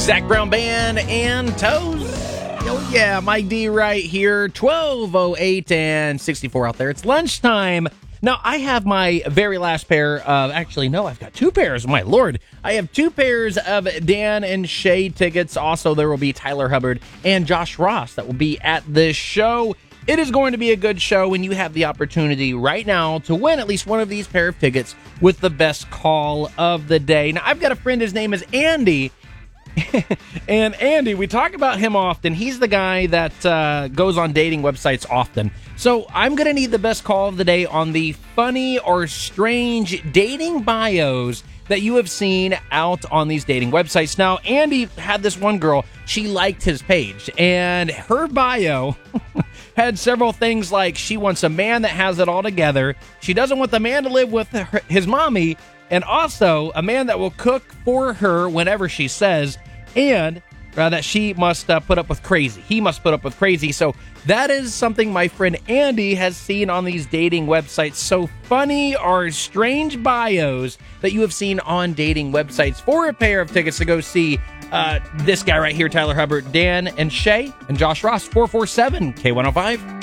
Zach Brown Band and Toes. Oh yeah, Mike D right here. 12:08 and 64 out there. It's lunchtime. Now, I have my very last pair of, actually, no, I've got two pairs. My Lord. I have two pairs of Dan and Shay tickets. Also, there will be Tyler Hubbard and Josh Ross that will be at this show. It is going to be a good show, and you have the opportunity right now to win at least one of these pair of tickets with the best call of the day. Now, I've got a friend, his name is Andy. And Andy, we talk about him often. He's the guy that goes on dating websites often. So I'm going to need the best call of the day on the funny or strange dating bios that you have seen out on these dating websites. Now, Andy had this one girl. She liked his page, and her bio had several things like she wants a man that has it all together. She doesn't want the man to live with his mommy, and also a man that will cook for her whenever she says, and that she must put up with crazy. He must put up with crazy. So that is something my friend Andy has seen on these dating websites. So funny or strange bios that you have seen on dating websites for a pair of tickets to go see this guy right here, Tyler Hubbard, Dan and Shay, and Josh Ross, 447 K105.